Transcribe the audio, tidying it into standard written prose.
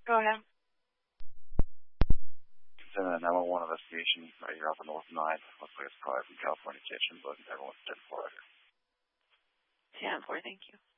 Go ahead. It's in a 911 investigation right here off of North 9. Looks like it's probably from California Kitchen, but everyone's 10-4 right here. 10-4, thank you.